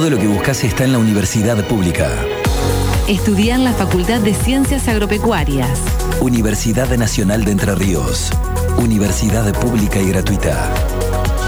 Todo lo que buscas está en la Universidad Pública. Estudia en la Facultad de Ciencias Agropecuarias. Universidad Nacional de Entre Ríos. Universidad pública y gratuita.